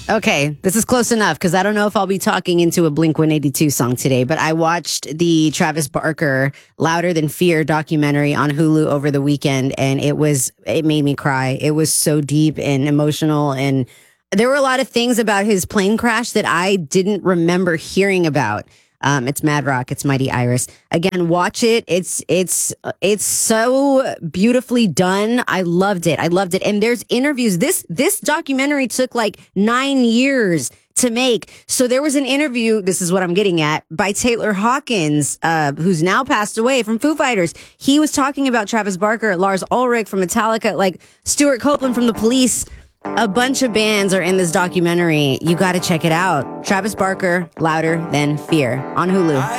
Okay, this is close enough because I don't know if I'll be talking into a Blink 182 song today, but I watched the Travis Barker Louder Than Fear documentary on Hulu over the weekend, and it made me cry. It was so deep and emotional, and there were a lot of things about his plane crash that I didn't remember hearing about. It's Mad Rock. It's Mighty Iris. Again, watch it. It's so beautifully done. I loved it. I loved it. And there's interviews. This documentary took like 9 years to make. So there was an interview. This is what I'm getting at, by Taylor Hawkins, who's now passed away, from Foo Fighters. He was talking about Travis Barker, Lars Ulrich from Metallica, like Stuart Copeland from The Police. A bunch of bands are in this documentary. You got to check it out. Travis Barker, Louder Than Fear on Hulu.